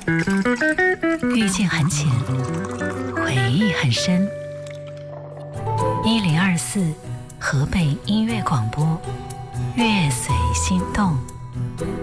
遇见很浅，回忆很深。1024河北音乐广播，乐随心动。